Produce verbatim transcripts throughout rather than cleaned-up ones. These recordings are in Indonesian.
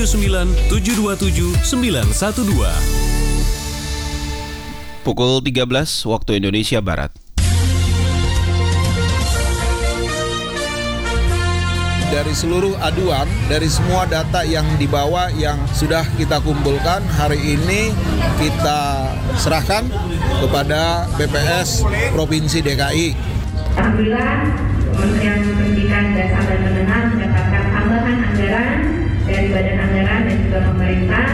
tujuh sembilan tujuh dua tujuh sembilan satu dua. Pukul tiga belas waktu Indonesia Barat. Dari seluruh aduan, dari semua data yang dibawa yang sudah kita kumpulkan, hari ini kita serahkan kepada B P S Provinsi D K I. Alhamdulillah, Kementerian Pendidikan Dasar dan Menengah mendapatkan tambahan anggaran dari Badan Anggaran dan juga pemerintah.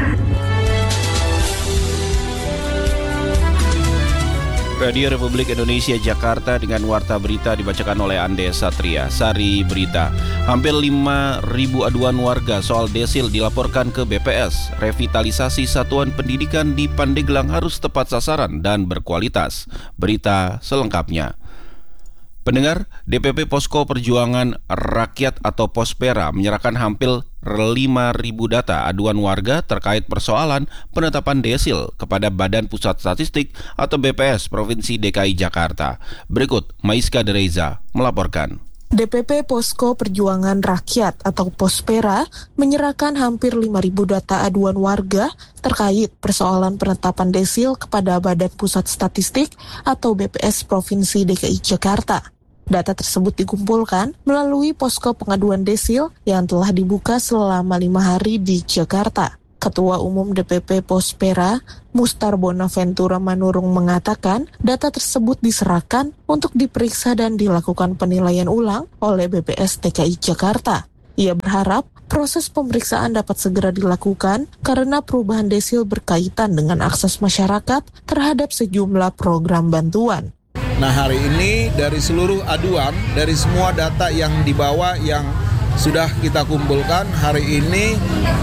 Radio Republik Indonesia Jakarta dengan warta berita dibacakan oleh Ande Satria. Sari berita. Hampir lima ribu aduan warga soal desil dilaporkan ke B P S. Revitalisasi satuan pendidikan di Pandeglang harus tepat sasaran dan berkualitas. Berita selengkapnya. Pendengar, D P P Posko Perjuangan Rakyat atau Pospera menyerahkan hampir lima ribu data aduan warga terkait persoalan penetapan desil kepada Badan Pusat Statistik atau B P S Provinsi D K I Jakarta. Berikut Maiska Dereza melaporkan. D P P Posko Perjuangan Rakyat atau Pospera menyerahkan hampir lima ribu data aduan warga terkait persoalan penetapan desil kepada Badan Pusat Statistik atau B P S Provinsi D K I Jakarta. Data tersebut dikumpulkan melalui posko pengaduan desil yang telah dibuka selama lima hari di Jakarta. Ketua Umum D P P Pospera, Mustar Bonaventura Manurung mengatakan data tersebut diserahkan untuk diperiksa dan dilakukan penilaian ulang oleh B P S D K I Jakarta. Ia berharap proses pemeriksaan dapat segera dilakukan karena perubahan desil berkaitan dengan akses masyarakat terhadap sejumlah program bantuan. Nah, hari ini dari seluruh aduan, dari semua data yang dibawa yang sudah kita kumpulkan, hari ini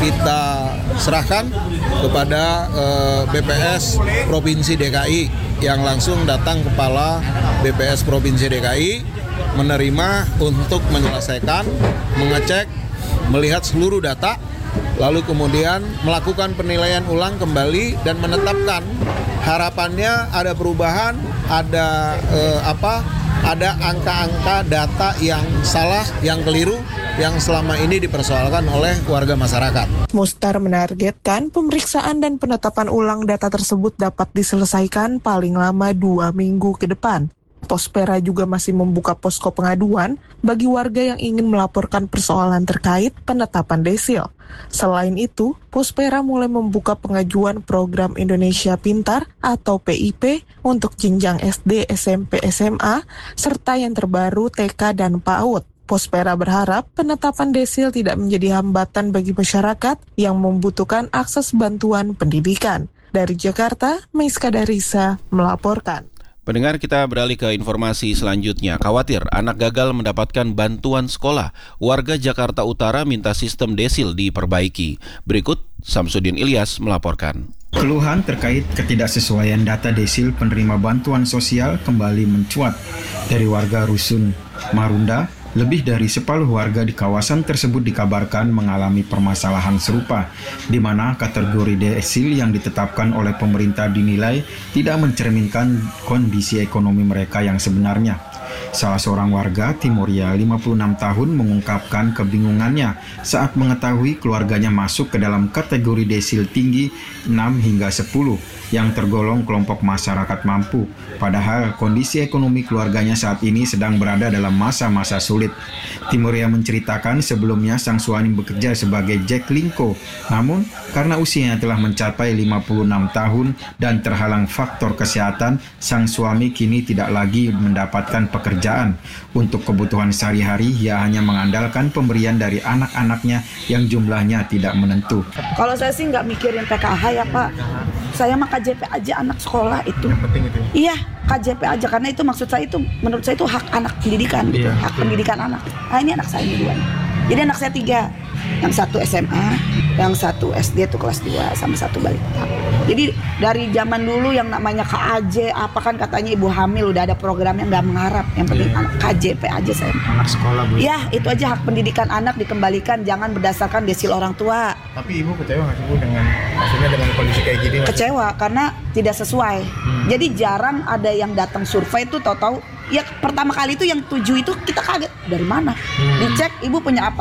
kita serahkan kepada eh, B P S Provinsi D K I yang langsung datang kepala B P S Provinsi D K I menerima untuk menyelesaikan, mengecek, melihat seluruh data, lalu kemudian melakukan penilaian ulang kembali dan menetapkan. Harapannya ada perubahan, ada eh, apa? Ada angka-angka data yang salah, yang keliru, yang selama ini dipersoalkan oleh warga masyarakat. Mustar menargetkan pemeriksaan dan penetapan ulang data tersebut dapat diselesaikan paling lama dua minggu ke depan. Pospera juga masih membuka posko pengaduan bagi warga yang ingin melaporkan persoalan terkait penetapan desil. Selain itu, Pospera mulai membuka pengajuan program Indonesia Pintar atau P I P untuk jenjang S D, S M P, S M A, serta yang terbaru T K dan PAUD. Pospera berharap penetapan desil tidak menjadi hambatan bagi masyarakat yang membutuhkan akses bantuan pendidikan. Dari Jakarta, Maiska Darisa melaporkan. Pendengar, kita beralih ke informasi selanjutnya. Khawatir anak gagal mendapatkan bantuan sekolah, warga Jakarta Utara minta sistem desil diperbaiki. Berikut Samsudin Ilyas melaporkan. Keluhan terkait ketidaksesuaian data desil penerima bantuan sosial kembali mencuat dari warga Rusun Marunda. Lebih dari separuh warga di kawasan tersebut dikabarkan mengalami permasalahan serupa, di mana kategori desil yang ditetapkan oleh pemerintah dinilai tidak mencerminkan kondisi ekonomi mereka yang sebenarnya. Salah seorang warga Timoria lima puluh enam tahun mengungkapkan kebingungannya saat mengetahui keluarganya masuk ke dalam kategori desil tinggi enam hingga sepuluh yang tergolong kelompok masyarakat mampu. Padahal kondisi ekonomi keluarganya saat ini sedang berada dalam masa-masa sulit. Timoria menceritakan sebelumnya sang suami bekerja sebagai Jack Linko. Namun karena usianya telah mencapai lima puluh enam tahun dan terhalang faktor kesehatan, sang suami kini tidak lagi mendapatkan pekerjaan. Untuk kebutuhan sehari-hari, ia hanya mengandalkan pemberian dari anak-anaknya yang jumlahnya tidak menentu. Kalau saya sih nggak mikirin P K H ya Pak. Saya mah K J P aja anak sekolah itu. Yang penting itu. Iya, K J P aja karena itu maksud saya itu menurut saya itu hak anak pendidikan gitu. Iya, hak betul. pendidikan anak. Ah ini anak saya ini dua. Jadi anak saya tiga. Yang satu S M A, yang satu S D itu kelas dua sama satu balita. Jadi dari zaman dulu yang namanya K A J apa kan katanya ibu hamil udah ada programnya nggak mengharap. Yang penting Iya. anak K J P aja saya. Anak sekolah, Bu. Ya, itu aja hak pendidikan anak dikembalikan, jangan berdasarkan desil orang tua. Tapi Ibu kecewa nggak sih, Bu, dengan maksudnya dengan kondisi kayak gini? Mas? Kecewa karena tidak sesuai. Hmm. Jadi jarang ada yang datang survei itu tahu-tahu ya pertama kali itu yang tujuh itu kita kaget dari mana. Hmm. Dicek ibu punya apa?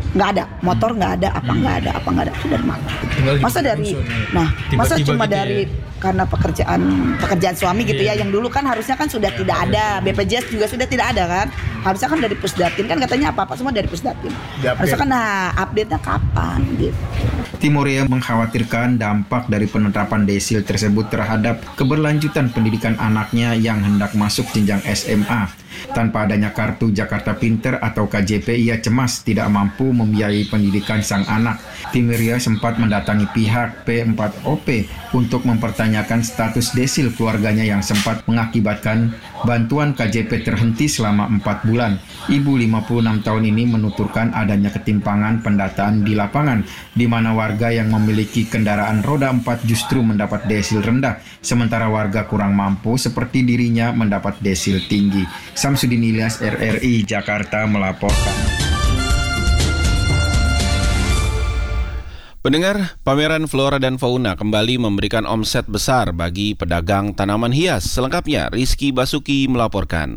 nggak ada, motor nggak ada, apa nggak ada, apa nggak ada, itu dari mana? Masa dari, nah masa cuma dari karena pekerjaan pekerjaan suami gitu ya, yang dulu kan harusnya kan sudah tidak ada, B P J S juga sudah tidak ada kan, harusnya kan dari Pusdatin kan katanya apa apa semua dari Pusdatin, harusnya kan nah update-nya kapan gitu. Timoria mengkhawatirkan dampak dari penetapan desil tersebut terhadap keberlanjutan pendidikan anaknya yang hendak masuk jenjang S M A. Tanpa adanya kartu Jakarta Pinter atau K J P, ia cemas tidak mampu membiayai pendidikan sang anak. Timoria sempat mendatangi pihak P empat O P untuk mempertanyakan status desil keluarganya yang sempat mengakibatkan bantuan K J P terhenti selama empat bulan. Ibu lima puluh enam tahun ini menuturkan adanya ketimpangan pendataan di lapangan, di mana warga yang memiliki kendaraan roda empat justru mendapat desil rendah, sementara warga kurang mampu seperti dirinya mendapat desil tinggi. Samsudin Ilyas, R R I Jakarta melaporkan. Pendengar, pameran Flora dan Fauna kembali memberikan omset besar bagi pedagang tanaman hias. Selengkapnya, Rizky Basuki melaporkan.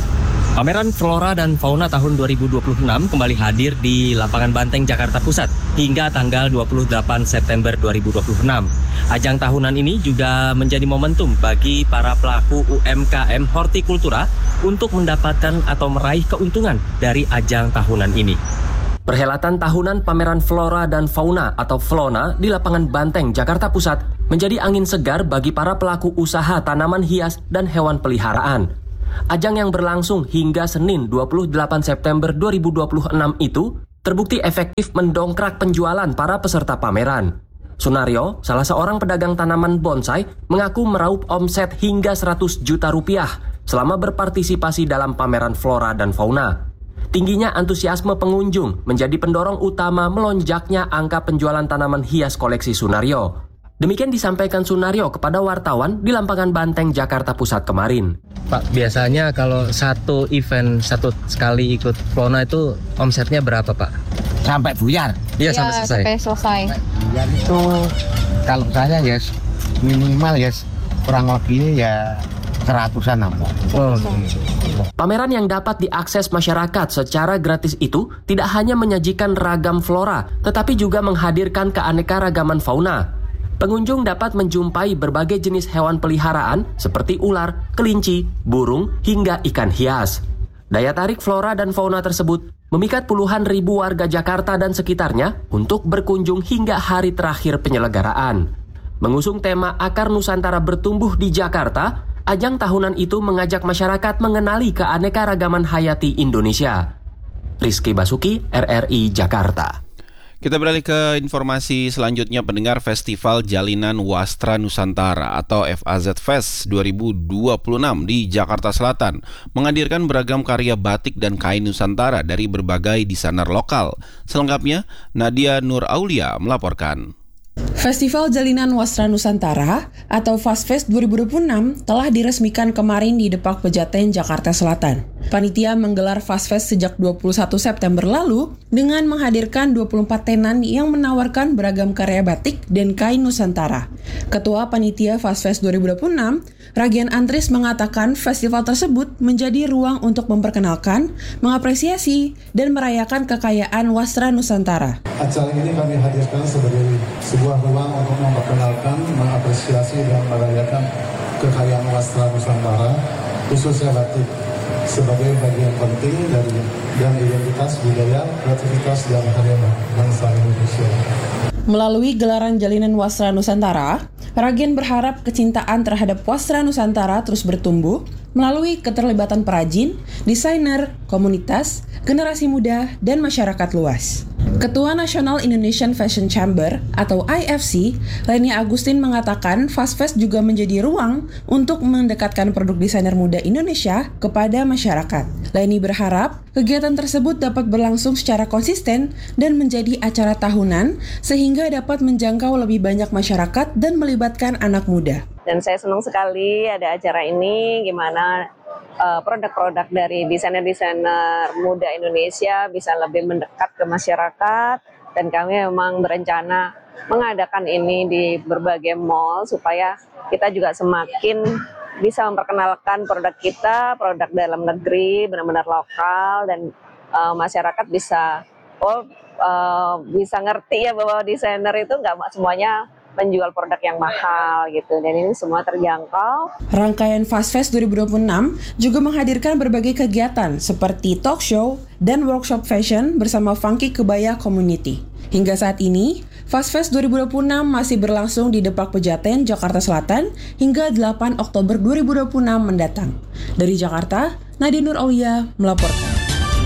Pameran Flora dan Fauna tahun dua ribu dua puluh enam kembali hadir di Lapangan Banteng, Jakarta Pusat hingga tanggal dua puluh delapan September dua ribu dua puluh enam. Ajang tahunan ini juga menjadi momentum bagi para pelaku U M K M hortikultura untuk mendapatkan atau meraih keuntungan dari ajang tahunan ini. Perhelatan tahunan pameran Flora dan Fauna atau Flona di Lapangan Banteng, Jakarta Pusat menjadi angin segar bagi para pelaku usaha tanaman hias dan hewan peliharaan. Ajang yang berlangsung hingga Senin dua puluh delapan September dua ribu dua puluh enam itu terbukti efektif mendongkrak penjualan para peserta pameran. Sunario, salah seorang pedagang tanaman bonsai, mengaku meraup omset hingga seratus juta rupiah selama berpartisipasi dalam pameran Flora dan Fauna. Tingginya antusiasme pengunjung menjadi pendorong utama melonjaknya angka penjualan tanaman hias koleksi Sunario. Demikian disampaikan Sunario kepada wartawan di Lapangan Banteng, Jakarta Pusat kemarin. Pak, biasanya kalau satu event satu sekali ikut Flona itu omsetnya berapa, Pak? Sampai buyar? Iya, Ya, sampai selesai. Sampai selesai. Buyar itu kalau saya ya minimal ya kurang lebih ya seratusan apa. Oh. Pameran yang dapat diakses masyarakat secara gratis itu tidak hanya menyajikan ragam flora, tetapi juga menghadirkan keanekaragaman fauna. Pengunjung dapat menjumpai berbagai jenis hewan peliharaan seperti ular, kelinci, burung, hingga ikan hias. Daya tarik flora dan fauna tersebut memikat puluhan ribu warga Jakarta dan sekitarnya untuk berkunjung hingga hari terakhir penyelenggaraan. Mengusung tema Akar Nusantara Bertumbuh di Jakarta, ajang tahunan itu mengajak masyarakat mengenali keanekaragaman hayati Indonesia. Rizky Basuki, R R I Jakarta. Kita beralih ke informasi selanjutnya. Pendengar, Festival Jalinan Wastra Nusantara atau F A Z Fest dua ribu dua puluh enam di Jakarta Selatan menghadirkan beragam karya batik dan kain Nusantara dari berbagai desainer lokal. Selengkapnya, Nadia Nur Aulia melaporkan. Festival Jalinan Wastra Nusantara atau FASFest dua ribu dua puluh enam telah diresmikan kemarin di Depak Pejaten, Jakarta Selatan. Panitia menggelar FASFest sejak dua puluh satu September lalu dengan menghadirkan dua puluh empat tenan yang menawarkan beragam karya batik dan kain Nusantara. Ketua Panitia FASFest dua ribu dua puluh enam, Ragian Antris, mengatakan festival tersebut menjadi ruang untuk memperkenalkan, mengapresiasi, dan merayakan kekayaan wastra Nusantara. Acara ini kami hadirkan sebagai sebuah ruang untuk memperkenalkan, mengapresiasi, dan merayakan kekayaan wastra Nusantara, khususnya batik, sebagai bagian penting dari dan identitas budaya, kreativitas, dan karya bangsa Indonesia. Melalui gelaran Jalinan Wastra Nusantara, Ragian berharap kecintaan terhadap wastra Nusantara terus bertumbuh melalui keterlibatan perajin, desainer, komunitas, generasi muda, dan masyarakat luas. Ketua Nasional Indonesian Fashion Chamber atau I F C, Leni Agustin, mengatakan FASFest juga menjadi ruang untuk mendekatkan produk desainer muda Indonesia kepada masyarakat. Leni berharap kegiatan tersebut dapat berlangsung secara konsisten dan menjadi acara tahunan sehingga dapat menjangkau lebih banyak masyarakat dan melibatkan anak muda. Dan saya senang sekali ada acara ini, gimana uh, produk-produk dari desainer-desainer muda Indonesia bisa lebih mendekat ke masyarakat. Dan kami memang berencana mengadakan ini di berbagai mall supaya kita juga semakin bisa memperkenalkan produk kita, produk dalam negeri, benar-benar lokal, dan uh, masyarakat bisa, oh uh, bisa ngerti ya bahwa desainer itu nggak semuanya menjual produk yang mahal gitu, dan ini semua terjangkau. Rangkaian FastFest dua ribu dua puluh enam juga menghadirkan berbagai kegiatan seperti talk show dan workshop fashion bersama Funky Kebaya Community. Hingga saat ini, FastFest dua ribu dua puluh enam masih berlangsung di Depak Pejaten, Jakarta Selatan hingga delapan Oktober dua ribu dua puluh enam mendatang. Dari Jakarta, Nadia Nur Aulia melaporkan.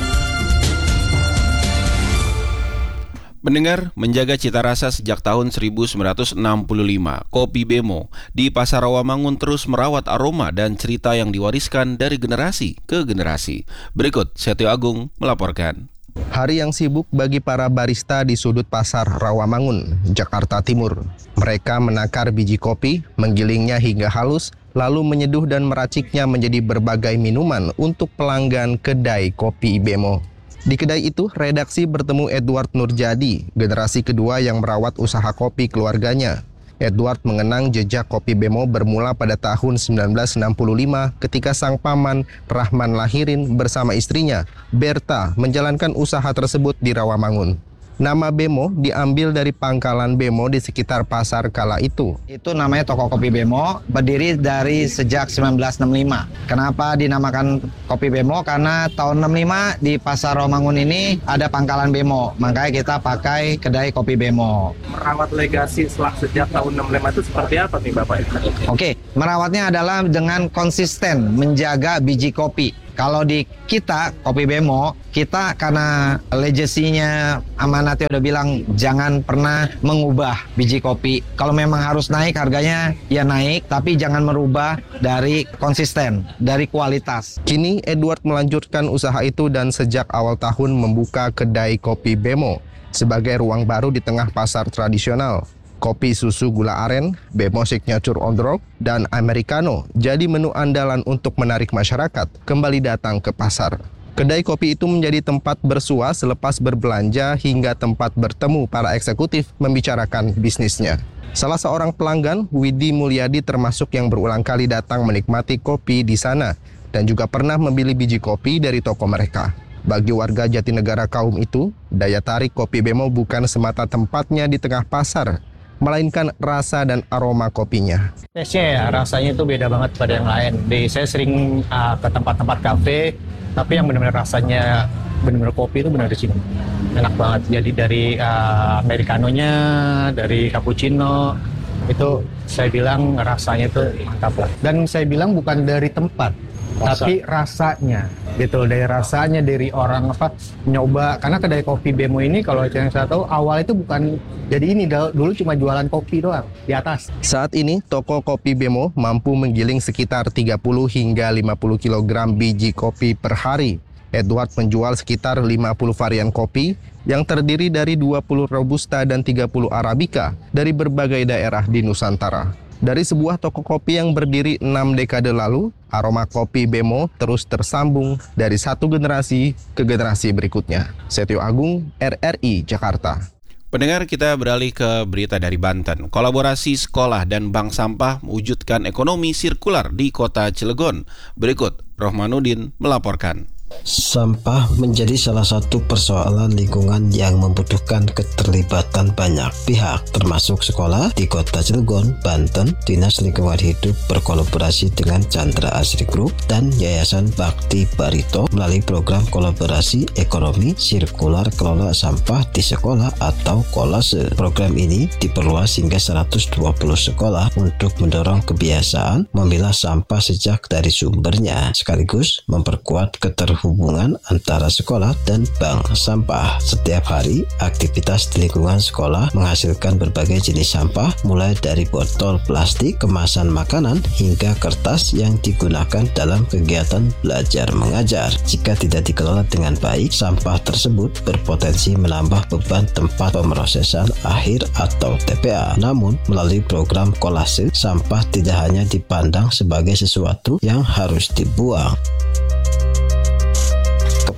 Pendengar, menjaga cita rasa sejak tahun seribu sembilan ratus enam puluh lima, Kopi Bemo di Pasar Rawamangun terus merawat aroma dan cerita yang diwariskan dari generasi ke generasi. Berikut Setio Agung melaporkan. Hari yang sibuk bagi para barista di sudut pasar Rawamangun, Jakarta Timur. Mereka menakar biji kopi, menggilingnya hingga halus, lalu menyeduh dan meraciknya menjadi berbagai minuman untuk pelanggan kedai Kopi Bemo. Di kedai itu, redaksi bertemu Edward Nurjadi, generasi kedua yang merawat usaha kopi keluarganya. Edward mengenang jejak Kopi Bemo bermula pada tahun sembilan belas enam puluh lima ketika sang paman Rahman Lahirin bersama istrinya, Berta, menjalankan usaha tersebut di Rawamangun. Nama Bemo diambil dari pangkalan Bemo di sekitar pasar kala itu. Itu namanya toko Kopi Bemo, berdiri dari sejak sembilan belas enam puluh lima. Kenapa dinamakan Kopi Bemo? Karena tahun enam puluh lima di pasar Rawamangun ini ada pangkalan Bemo, makanya kita pakai kedai Kopi Bemo. Merawat legasi setelah sejak tahun enam puluh lima itu seperti apa nih Bapak? Oke, merawatnya adalah dengan konsisten menjaga biji kopi. Kalau di kita, Kopi Bemo, kita karena legasinya amanatnya udah bilang jangan pernah mengubah biji kopi. Kalau memang harus naik harganya, ya naik, tapi jangan merubah dari konsisten, dari kualitas. Kini Edward melanjutkan usaha itu dan sejak awal tahun membuka kedai Kopi Bemo sebagai ruang baru di tengah pasar tradisional. Kopi susu gula aren, Bemo Signature on the Rock, dan Americano jadi menu andalan untuk menarik masyarakat kembali datang ke pasar. Kedai kopi itu menjadi tempat bersua selepas berbelanja hingga tempat bertemu para eksekutif membicarakan bisnisnya. Salah seorang pelanggan, Widi Mulyadi, termasuk yang berulang kali datang menikmati kopi di sana dan juga pernah membeli biji kopi dari toko mereka. Bagi warga Jatinegara kaum itu, daya tarik Kopi Bemo bukan semata tempatnya di tengah pasar, melainkan rasa dan aroma kopinya. Taste-nya ya, rasanya itu beda banget pada yang lain. Di, saya sering uh, ke tempat-tempat kafe, tapi yang benar-benar rasanya benar-benar kopi itu benar di sini. Enak banget. Jadi dari uh, Americano-nya, dari cappuccino, itu saya bilang rasanya itu mantap lah. Dan saya bilang bukan dari tempat, Rasa. tapi rasanya gitu, dari rasanya, dari orang apa nyoba. Karena kedai Kopi Bemo ini kalau yang saya tahu awal itu bukan jadi ini, dulu cuma jualan kopi doang di atas. Saat ini toko Kopi Bemo mampu menggiling sekitar tiga puluh hingga lima puluh kilogram biji kopi per hari. Edward menjual sekitar lima puluh varian kopi yang terdiri dari dua puluh Robusta dan tiga puluh Arabica dari berbagai daerah di Nusantara. Dari sebuah toko kopi yang berdiri enam dekade lalu, aroma Kopi Bemo terus tersambung dari satu generasi ke generasi berikutnya. Setio Agung, R R I, Jakarta. Pendengar, kita beralih ke berita dari Banten. Kolaborasi sekolah dan bank sampah mewujudkan ekonomi sirkular di kota Cilegon. Berikut Rohmanuddin melaporkan. Sampah menjadi salah satu persoalan lingkungan yang membutuhkan keterlibatan banyak pihak, termasuk sekolah di Kota Cilegon, Banten. Dinas Lingkungan Hidup berkolaborasi dengan Chandra Asri Group dan Yayasan Bakti Barito melalui program kolaborasi ekonomi sirkular kelola sampah di sekolah atau kolase. Program ini diperluas hingga seratus dua puluh sekolah untuk mendorong kebiasaan memilah sampah sejak dari sumbernya, sekaligus memperkuat keterhubungan hubungan antara sekolah dan bank sampah. Setiap hari, aktivitas di lingkungan sekolah menghasilkan berbagai jenis sampah, mulai dari botol plastik, kemasan makanan, hingga kertas yang digunakan dalam kegiatan belajar mengajar. Jika tidak dikelola dengan baik, sampah tersebut berpotensi menambah beban tempat pemrosesan akhir atau T P A. Namun, melalui program kolase, sampah tidak hanya dipandang sebagai sesuatu yang harus dibuang.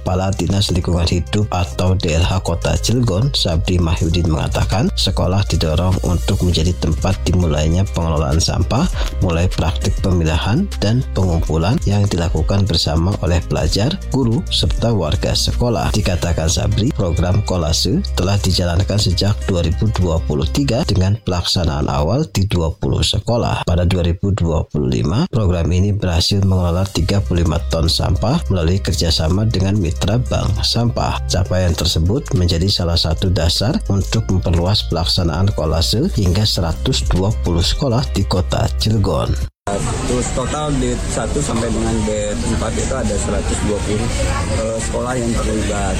Kepala Dinas Lingkungan Hidup atau D L H Kota Cilegon, Sabri Mahyudin mengatakan, sekolah didorong untuk menjadi tempat dimulainya pengelolaan sampah, mulai praktik pemilahan dan pengumpulan yang dilakukan bersama oleh pelajar, guru, serta warga sekolah. Dikatakan Sabri, program kolase telah dijalankan sejak dua ribu dua puluh tiga dengan pelaksanaan awal di dua puluh sekolah. Pada dua ribu dua puluh lima, program ini berhasil mengelola tiga puluh lima ton sampah melalui kerjasama dengan mitra bank sampah. Capaian tersebut menjadi salah satu dasar untuk memperluas pelaksanaan kolase hingga seratus dua puluh sekolah di kota Cilegon. Terus total D satu sampai dengan D empat itu ada seratus dua puluh uh, sekolah yang terlibat.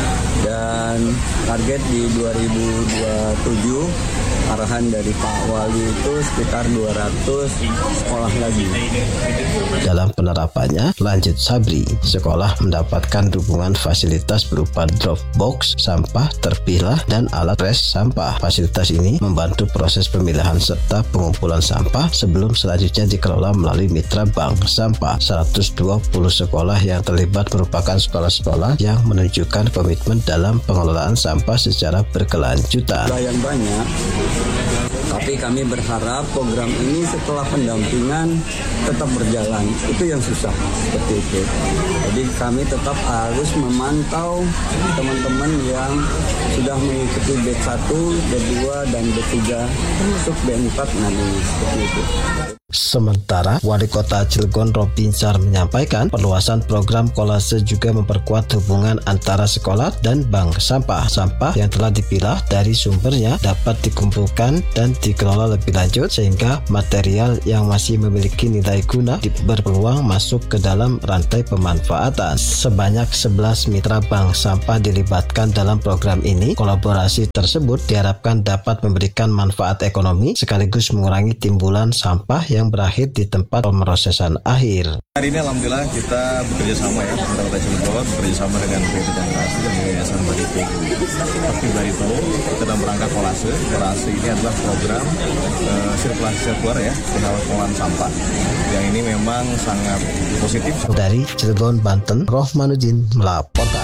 Dan target di dua ribu dua puluh tujuh arahan dari Pak Wali itu sekitar dua ratus sekolah lagi. Dalam penerapannya, lanjut Sabri, sekolah mendapatkan dukungan fasilitas berupa drop box, sampah terpilah, dan alat pres sampah. Fasilitas ini membantu proses pemilahan serta pengumpulan sampah sebelum selanjutnya dikelola melalui mitra bank sampah. seratus dua puluh sekolah yang terlibat merupakan sekolah-sekolah yang menunjukkan komitmen dalam pengelolaan sampah secara berkelanjutan. Yang banyak, tapi kami berharap program ini setelah pendampingan tetap berjalan. Itu yang susah, seperti itu. Jadi kami tetap harus memantau teman-teman yang sudah mengikuti D satu, D dua, dan D tiga, termasuk D empat nanti, seperti itu. Sementara Wali Kota Cilegon Robinsar menyampaikan perluasan program kolase juga memperkuat hubungan antara sekolah dan bank sampah. Sampah yang telah dipilah dari sumbernya dapat dikumpulkan dan dikelola lebih lanjut sehingga material yang masih memiliki nilai guna berpeluang masuk ke dalam rantai pemanfaatan. Sebanyak sebelas mitra bank sampah dilibatkan dalam program ini. Kolaborasi tersebut diharapkan dapat memberikan manfaat ekonomi sekaligus mengurangi timbulan sampah yang yang berakhir di tempat pemrosesan akhir. Hari ini alhamdulillah kita bekerja sama ya, kita Kota Cilegon bekerja sama dengan P T Generasi dan Yayasan Barito. Tapi Barito kita dalam rangka kolase. Kolase ini adalah program uh, sirkulasi sirkular ya, pengelolaan sampah. Yang ini memang sangat positif. Dari Cilegon, Banten, Rohmanuddin melaporkan.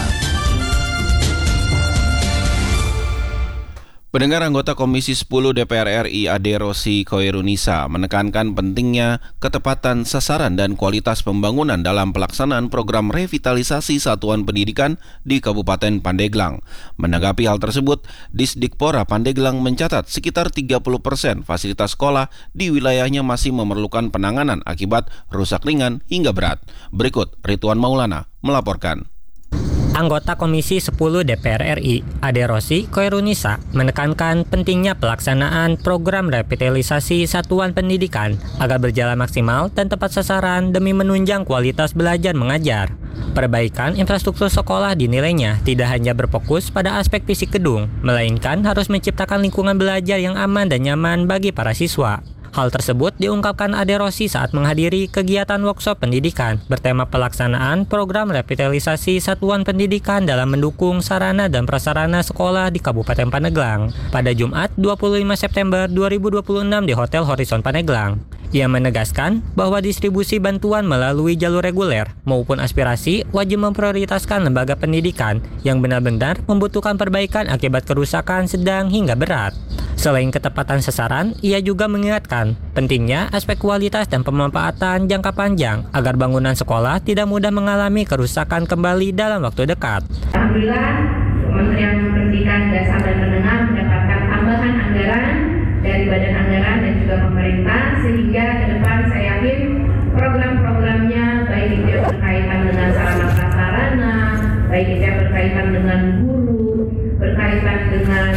Pendengar, anggota Komisi sepuluh D P R R I Ade Rosi Koirunisa menekankan pentingnya ketepatan sasaran dan kualitas pembangunan dalam pelaksanaan program revitalisasi satuan pendidikan di Kabupaten Pandeglang. Menanggapi hal tersebut, Disdikpora Pandeglang mencatat sekitar tiga puluh persen fasilitas sekolah di wilayahnya masih memerlukan penanganan akibat rusak ringan hingga berat. Berikut Ridwan Maulana melaporkan. Anggota Komisi sepuluh D P R R I Ade Rosi Koirunisa menekankan pentingnya pelaksanaan program revitalisasi satuan pendidikan agar berjalan maksimal dan tepat sasaran demi menunjang kualitas belajar mengajar. Perbaikan infrastruktur sekolah dinilainya tidak hanya berfokus pada aspek fisik gedung, melainkan harus menciptakan lingkungan belajar yang aman dan nyaman bagi para siswa. Hal tersebut diungkapkan Ade Rosi saat menghadiri kegiatan workshop pendidikan bertema pelaksanaan program revitalisasi satuan pendidikan dalam mendukung sarana dan prasarana sekolah di Kabupaten Pandeglang pada Jumat dua puluh lima September dua ribu dua puluh enam di Hotel Horizon Pandeglang. Ia menegaskan bahwa distribusi bantuan melalui jalur reguler maupun aspirasi wajib memprioritaskan lembaga pendidikan yang benar-benar membutuhkan perbaikan akibat kerusakan sedang hingga berat. Selain ketepatan sasaran, ia juga mengingatkan pentingnya aspek kualitas dan pemanfaatan jangka panjang agar bangunan sekolah tidak mudah mengalami kerusakan kembali dalam waktu dekat. Alhamdulillah, Kementerian Pendidikan Dasar dan Menengah mendapatkan tambahan anggaran dari Badan Anggaran dan juga pemerintah, sehingga ke depan saya yakin program-programnya baik itu yang berkaitan dengan sarana prasarana, baik itu yang berkaitan dengan guru, berkaitan dengan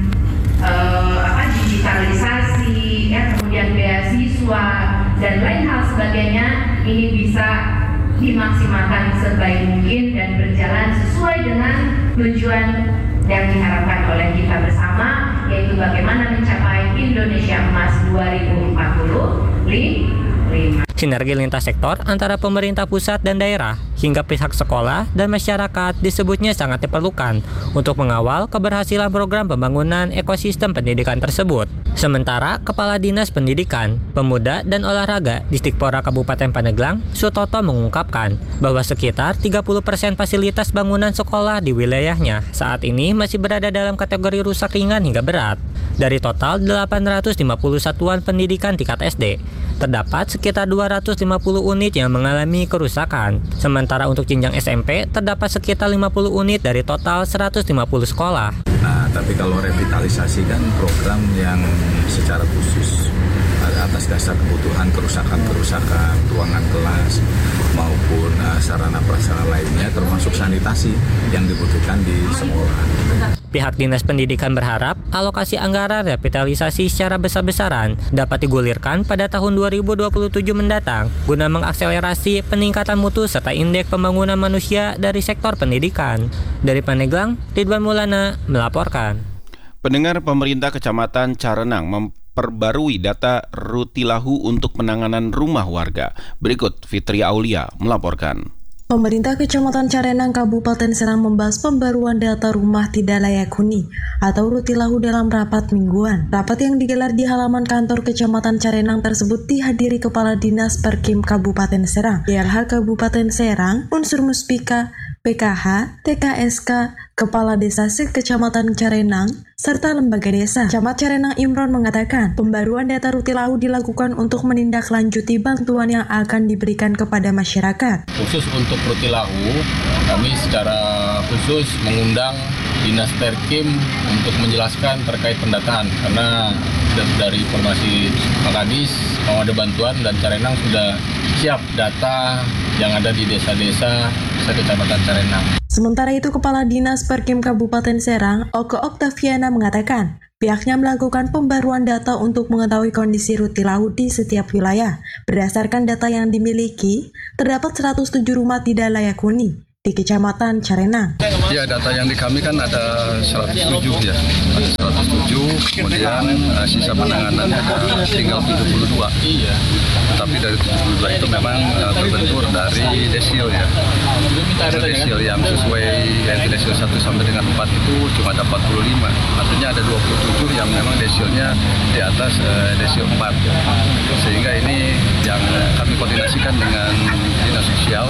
uh, apa digitalisasi, ya, kemudian beasiswa dan lain hal sebagainya, ini bisa dimaksimalkan sebaik mungkin dan berjalan sesuai dengan tujuan yang diharapkan oleh kita bersama, yaitu bagaimana mencapai Indonesia Emas dua ribu empat puluh lima. Sinergi lintas sektor antara pemerintah pusat dan daerah hingga pihak sekolah dan masyarakat disebutnya sangat diperlukan untuk mengawal keberhasilan program pembangunan ekosistem pendidikan tersebut. Sementara Kepala Dinas Pendidikan, Pemuda, dan Olahraga Distikpora Kabupaten Pandeglang, Sutoto mengungkapkan bahwa sekitar tiga puluh persen fasilitas bangunan sekolah di wilayahnya saat ini masih berada dalam kategori rusak ringan hingga berat. Dari total delapan ratus lima puluh satuan pendidikan tingkat S D, terdapat sekitar dua ratus lima puluh unit yang mengalami kerusakan. Sementara untuk jenjang S M P, terdapat sekitar lima puluh unit dari total seratus lima puluh sekolah. Nah, tapi kalau revitalisasi kan program yang secara khusus atas dasar kebutuhan kerusakan-kerusakan ruangan kelas maupun uh, sarana prasarana lainnya termasuk sanitasi yang dibutuhkan di sekolah. Pihak Dinas Pendidikan berharap alokasi anggaran revitalisasi secara besar-besaran dapat digulirkan pada tahun dua ribu dua puluh tujuh mendatang guna mengakselerasi peningkatan mutu serta indeks pembangunan manusia dari sektor pendidikan. Dari Pandeglang, Ridwan Maulana melaporkan. Pendengar, pemerintah Kecamatan Carenang memperbarui data Rutilahu untuk penanganan rumah warga. Berikut Fitri Aulia melaporkan. Pemerintah Kecamatan Carenang, Kabupaten Serang membahas pembaruan data rumah tidak layak huni atau Rutilahu dalam rapat mingguan. Rapat yang digelar di halaman kantor Kecamatan Carenang tersebut dihadiri Kepala Dinas Perkim Kabupaten Serang, D L H Kabupaten Serang, unsur Muspika, P K H, T K S K, Kepala Desa se-Kecamatan Carenang, serta lembaga desa. Camat Carenang Imron mengatakan, pembaruan data Rutilahu dilakukan untuk menindaklanjuti bantuan yang akan diberikan kepada masyarakat. Khusus untuk Rutilahu, kami secara khusus mengundang Dinas Perkim untuk menjelaskan terkait pendataan, karena dari informasi Pak Kadis mau ada bantuan dan Carenang sudah siap data yang ada di desa-desa se-Kecamatan Carenang. Sementara itu, Kepala Dinas Perkim Kabupaten Serang, Oke Oktaviana mengatakan, pihaknya melakukan pembaruan data untuk mengetahui kondisi Rutilahu di setiap wilayah. Berdasarkan data yang dimiliki, terdapat seratus tujuh rumah tidak layak huni di Kecamatan Carenang. Ya, data yang di kami kan ada seratus tujuh ya, ada seratus tujuh, kemudian uh, sisa penanganannya ada tinggal tujuh puluh dua. Iya. Tapi dari tujuh puluh dua itu memang uh, terbentur dari desil ya. Desil yang sesuai yang desil satu sampai dengan empat itu cuma ada empat puluh lima. Artinya ada dua puluh tujuh yang memang desilnya di atas uh, desil empat. Sehingga ini yang kami koordinasikan dengan Dinas Sosial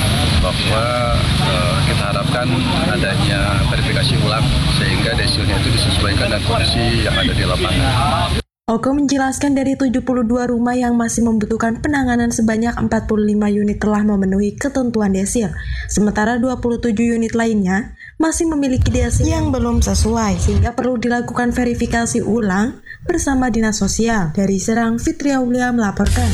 bahwa uh, kita harapkan adanya verifikasi ulang sehingga desilnya itu disesuaikan dengan kondisi yang ada di lapangan. Oke menjelaskan dari tujuh puluh dua rumah yang masih membutuhkan penanganan sebanyak empat puluh lima unit telah memenuhi ketentuan desil. Sementara dua puluh tujuh unit lainnya masih memiliki desil yang belum sesuai sehingga perlu dilakukan verifikasi ulang bersama Dinas Sosial. Dari Serang, Fitri Aulia melaporkan.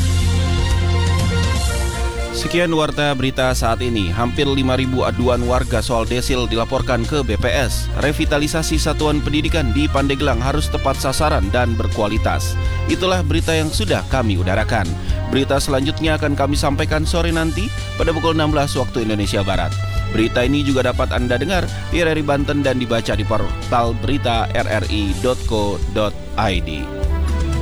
Sekian warta berita saat ini. Hampir lima ribu aduan warga soal desil dilaporkan ke B P S. Revitalisasi satuan pendidikan di Pandeglang harus tepat sasaran dan berkualitas. Itulah berita yang sudah kami udarakan. Berita selanjutnya akan kami sampaikan sore nanti pada pukul enam belas waktu Indonesia Barat. Berita ini juga dapat Anda dengar di R R I Banten dan dibaca di portal berita r r i dot co dot i d.